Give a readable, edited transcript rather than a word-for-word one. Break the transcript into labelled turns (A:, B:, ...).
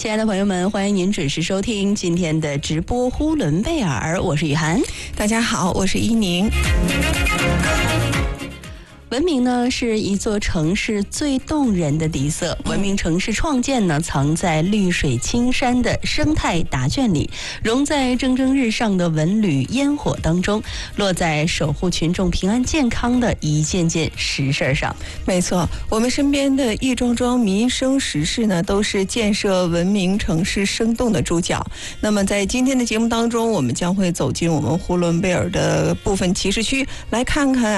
A: 亲爱的朋友们，欢迎您准时收听今天的直播呼伦贝尔，我是雨涵。
B: 大家好，我是伊宁。
A: 文明呢是一座城市最动人的底色，文明城市创建呢藏在绿水青山的生态答卷里，融在蒸蒸日上的文旅烟火当中，落在守护群众平安健康的一件件实事上。
B: 没错，我们身边的一桩桩民生实事呢，都是建设文明城市生动的主角。那么在今天的节目当中，我们将会走进我们呼伦贝尔的部分集市区，来看看